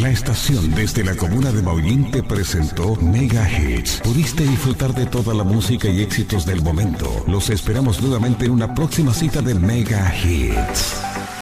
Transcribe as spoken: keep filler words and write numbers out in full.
La estación desde la comuna de Maullín te presentó Mega Hits. Pudiste disfrutar de toda la música y éxitos del momento. Los esperamos nuevamente en una próxima cita de Mega Hits.